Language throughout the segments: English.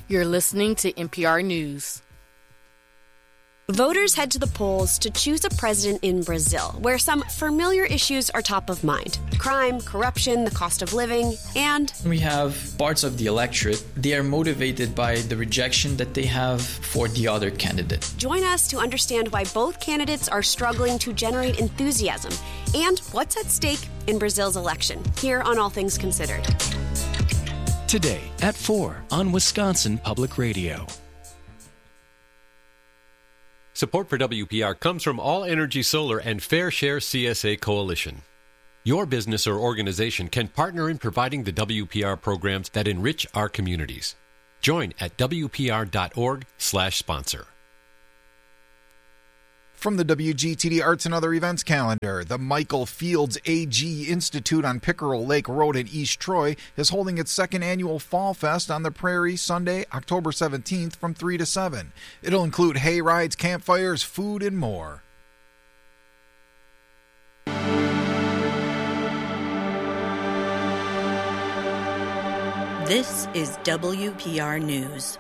You're listening to NPR News. Voters head to the polls to choose a president in Brazil, where some familiar issues are top of mind. Crime, corruption, the cost of living, and... We have parts of the electorate. They are motivated by the rejection that they have for the other candidate. Join us to understand why both candidates are struggling to generate enthusiasm and what's at stake in Brazil's election, here on All Things Considered. Today at 4 on Wisconsin Public Radio. Support for WPR comes from All Energy Solar and Fair Share CSA Coalition. Your business or organization can partner in providing the WPR programs that enrich our communities. Join at WPR.org/sponsor. From the WGTD Arts and Other Events calendar, the Michael Fields AG Institute on Pickerel Lake Road in East Troy is holding its second annual Fall Fest on the Prairie Sunday, October 17th from 3 to 7. It'll include hay rides, campfires, food, and more. This is WPR News.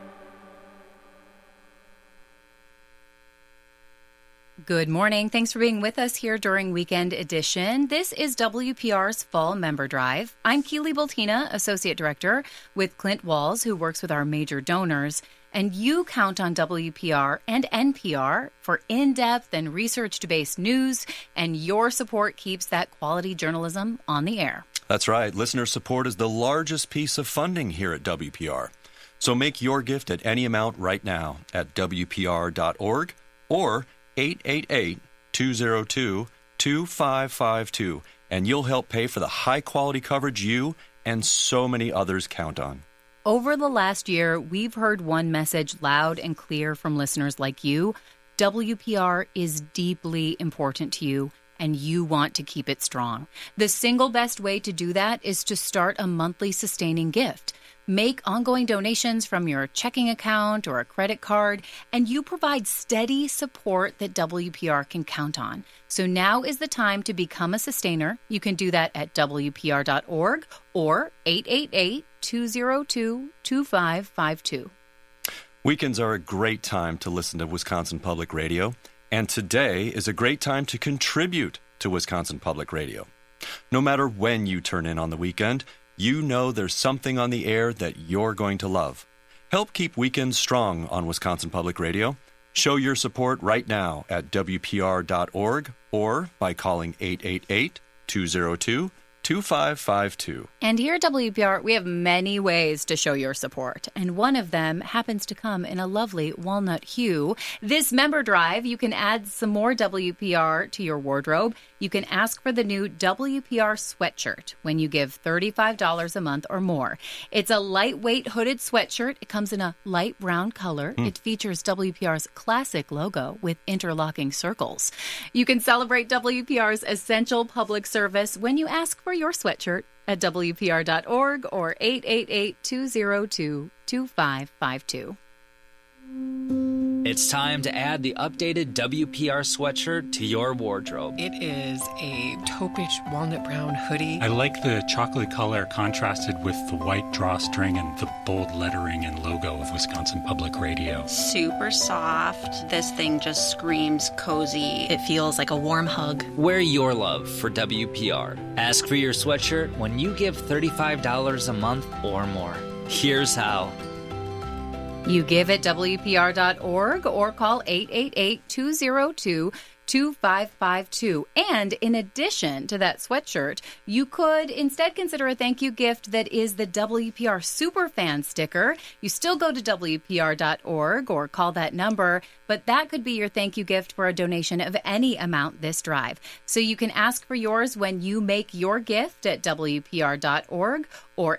Good morning. Thanks for being with us here during Weekend Edition. This is WPR's Fall Member Drive. I'm Keely Bultina, Associate Director with Clint Walls, who works with our major donors. And you count on WPR and NPR for in-depth and research-based news, and your support keeps that quality journalism on the air. That's right. Listener support is the largest piece of funding here at WPR. So make your gift at any amount right now at WPR.org or 888-202-2552, and you'll help pay for the high-quality coverage you and so many others count on. Over the last year, we've heard one message loud and clear from listeners like you. WPR is deeply important to you, and you want to keep it strong. The single best way to do that is to start a monthly sustaining gift. Make ongoing donations from your checking account or a credit card, and you provide steady support that WPR can count on. So now is the time to become a sustainer. You can do that at WPR.org or 888-202-2552. Weekends are a great time to listen to Wisconsin Public Radio, and today is a great time to contribute to Wisconsin Public Radio. No matter when you turn in on the weekend, you know there's something on the air that you're going to love. Help keep weekends strong on Wisconsin Public Radio. Show your support right now at WPR.org or by calling 888-202-2552. And here at WPR, we have many ways to show your support, and one of them happens to come in a lovely walnut hue. This member drive, you can add some more WPR to your wardrobe. You can ask for the new WPR sweatshirt when you give $35 a month or more. It's a lightweight hooded sweatshirt. It comes in a light brown color. It features WPR's classic logo with interlocking circles. You can celebrate WPR's essential public service when you ask for your sweatshirt at WPR.org or 888-202-2552. It's time to add the updated WPR sweatshirt to your wardrobe. It is a taupish walnut brown hoodie. I like the chocolate color contrasted with the white drawstring and the bold lettering and logo of Wisconsin Public Radio. Super soft. This thing just screams cozy. It feels like a warm hug. Wear your love for WPR. Ask for your sweatshirt when you give $35 a month or more. Here's how. You give at WPR.org or call 888-202-2552. And in addition to that sweatshirt, you could instead consider a thank you gift that is the WPR Superfan sticker. You still go to WPR.org or call that number, but that could be your thank you gift for a donation of any amount this drive. So you can ask for yours when you make your gift at WPR.org or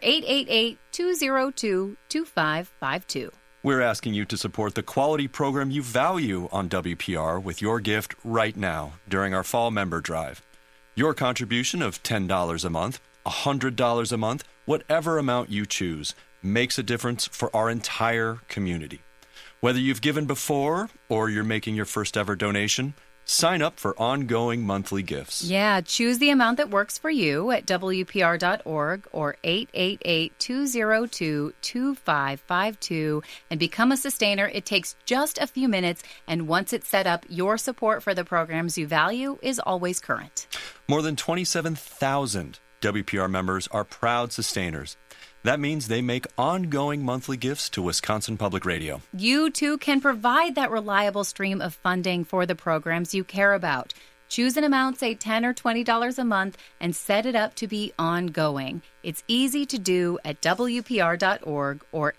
888-202-2552. We're asking you to support the quality program you value on WPR with your gift right now during our Fall Member Drive. Your contribution of $10 a month, $100 a month, whatever amount you choose, makes a difference for our entire community. Whether you've given before or you're making your first ever donation, Sign up for ongoing monthly gifts. Yeah, choose the amount that works for you at WPR.org or 888-202-2552 and become a sustainer. It takes just a few minutes, and once it's set up, your support for the programs you value is always current. More than 27,000 WPR members are proud sustainers. That means they make ongoing monthly gifts to Wisconsin Public Radio. You, too, can provide that reliable stream of funding for the programs you care about. Choose an amount, say $10 or $20 a month, and set it up to be ongoing. It's easy to do at WPR.org or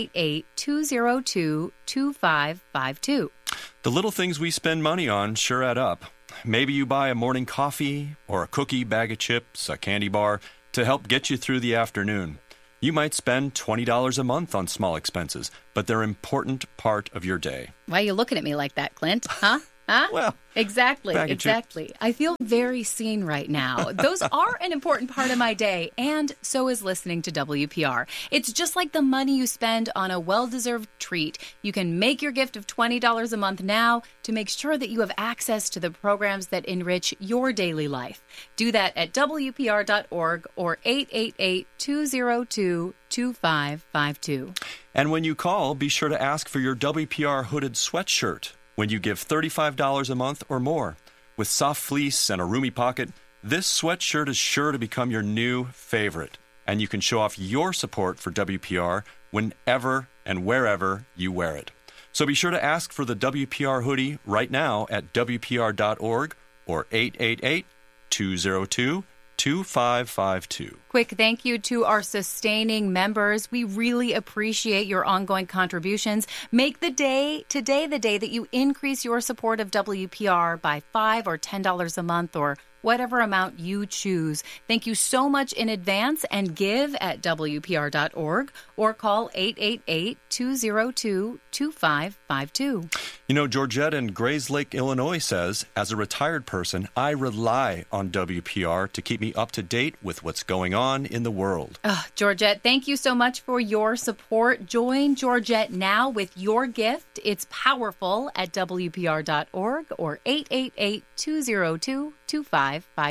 888-202-2552. The little things we spend money on sure add up. Maybe you buy a morning coffee or a cookie, bag of chips, a candy bar to help get you through the afternoon. You might spend $20 a month on small expenses, but they're an important part of your day. Why are you looking at me like that, Clint? Huh? Well, exactly. I feel very seen right now. Those are an important part of my day, and so is listening to WPR. It's just like the money you spend on a well-deserved treat. You can make your gift of $20 a month now to make sure that you have access to the programs that enrich your daily life. Do that at WPR.org or 888-202-2552. And when you call, be sure to ask for your WPR hooded sweatshirt. When you give $35 a month or more. With soft fleece and a roomy pocket, this sweatshirt is sure to become your new favorite. And you can show off your support for WPR whenever and wherever you wear it. So be sure to ask for the WPR hoodie right now at WPR.org or 888-202-2552. Quick thank you to our sustaining members. We really appreciate your ongoing contributions. Make today the day that you increase your support of WPR by $5 or $10 a month or whatever amount you choose. Thank you so much in advance, and give at WPR.org or call 888-202-2552. You know, Georgette in Grayslake, Illinois says, as a retired person, I rely on WPR to keep me up to date with what's going on in the world. Georgette, thank you so much for your support. Join Georgette now with your gift. It's powerful at WPR.org or 888-202-2552.